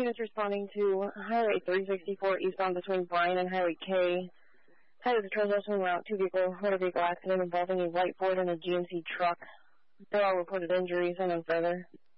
units responding to Highway 364 eastbound between Bryan and Highway K. Headed to transition route, motor vehicle accident involving a white Ford and a GMC truck. There are reported injuries and none further.